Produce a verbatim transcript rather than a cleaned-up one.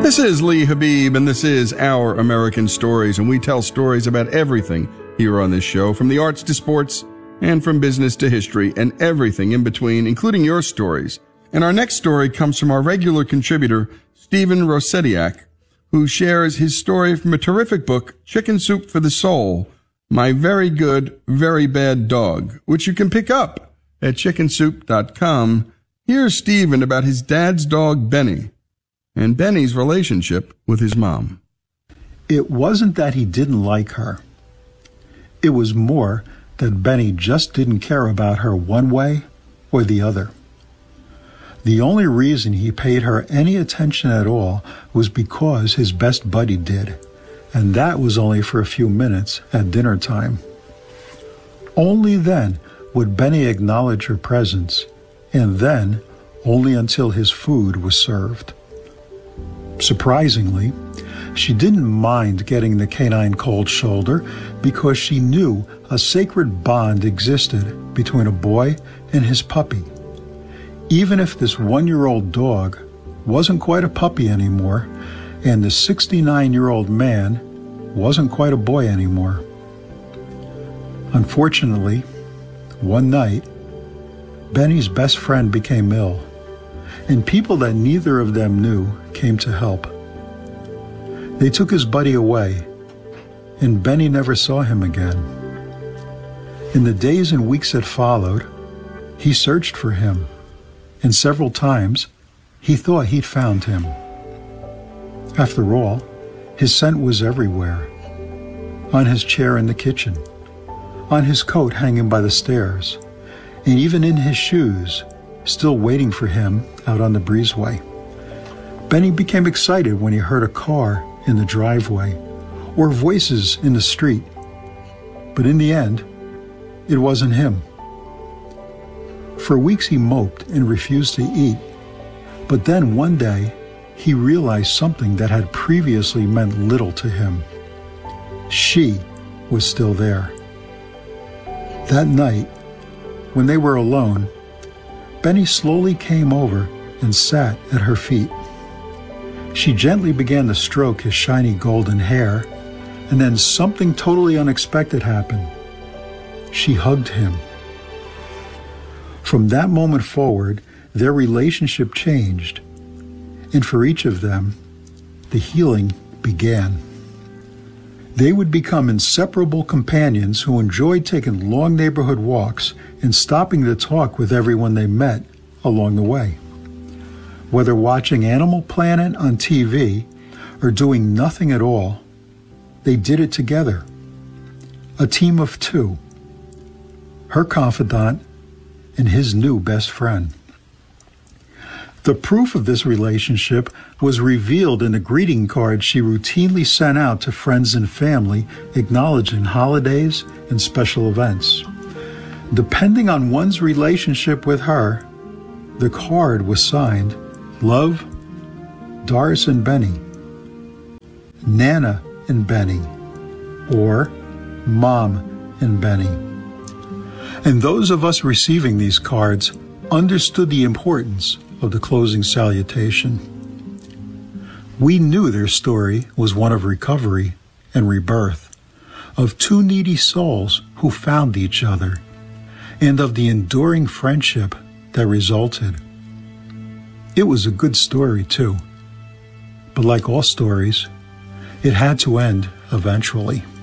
This is Lee Habib, and this is Our American Stories, and we tell stories about everything here on this show, from the arts to sports, and from business to history, and everything in between, including your stories. And our next story comes from our regular contributor, Stephen Rosetiak, who shares his story from a terrific book, Chicken Soup for the Soul, My Very Good, Very Bad Dog, which you can pick up at chicken soup dot com. Here's Stephen about his dad's dog, Benny, and Benny's relationship with his mom. It wasn't that he didn't like her. It was more that Benny just didn't care about her one way or the other. The only reason he paid her any attention at all was because his best buddy did, and that was only for a few minutes at dinner time. Only then would Benny acknowledge her presence, and then only until his food was served. Surprisingly, she didn't mind getting the canine cold shoulder because she knew a sacred bond existed between a boy and his puppy. Even if this one-year-old dog wasn't quite a puppy anymore, and the sixty-nine-year-old man wasn't quite a boy anymore. Unfortunately, one night, Benny's best friend became ill, and people that neither of them knew came to help. They took his buddy away, and Benny never saw him again. In the days and weeks that followed, he searched for him, and several times he thought he'd found him. After all, his scent was everywhere. On his chair in the kitchen, on his coat hanging by the stairs, and even in his shoes, still waiting for him out on the breezeway. Benny became excited when he heard a car in the driveway or voices in the street. But in the end, it wasn't him. For weeks he moped and refused to eat. But then one day, he realized something that had previously meant little to him. She was still there. That night, when they were alone, Benny slowly came over and sat at her feet. She gently began to stroke his shiny golden hair, and then something totally unexpected happened. She hugged him. From that moment forward, their relationship changed, and for each of them, the healing began. They would become inseparable companions who enjoyed taking long neighborhood walks and stopping to talk with everyone they met along the way. Whether watching Animal Planet on T V or doing nothing at all, they did it together. A team of two, her confidant and his new best friend. The proof of this relationship was revealed in the greeting cards she routinely sent out to friends and family acknowledging holidays and special events. Depending on one's relationship with her, the card was signed Love, Doris and Benny, Nana and Benny, or Mom and Benny. And those of us receiving these cards understood the importance of the closing salutation. We knew their story was one of recovery and rebirth, of two needy souls who found each other, and of the enduring friendship that resulted. It was a good story, too. But like all stories, it had to end eventually.